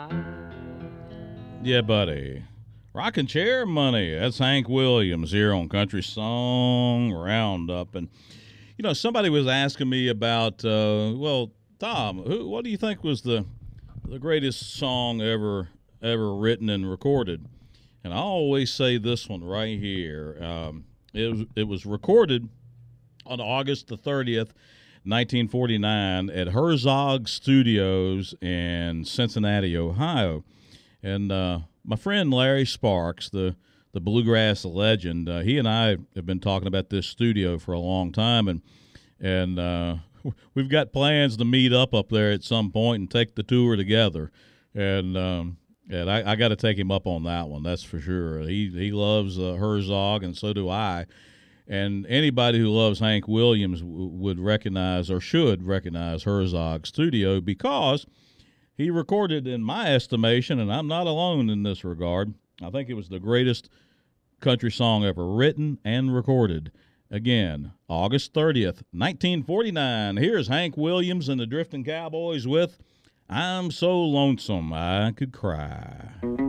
Yeah, buddy. Rocking chair money. That's Hank Williams here on Country Song Roundup. And, somebody was asking me about, Tom, what do you think was the greatest song ever written and recorded? And I always say this one right here. It was recorded on August the 30th, 1949 at Herzog Studios in Cincinnati, Ohio. And my friend Larry Sparks, the bluegrass legend, he and I have been talking about this studio for a long time, and we've got plans to meet up there at some point and take the tour together. And I got to take him up on that one, that's for sure. He loves Herzog, and so do I. And anybody who loves Hank Williams would recognize or should recognize Herzog Studio because he recorded, in my estimation, and I'm not alone in this regard, I think it was the greatest country song ever written and recorded. Again, August 30th, 1949. Here's Hank Williams and the Drifting Cowboys with I'm So Lonesome I Could Cry.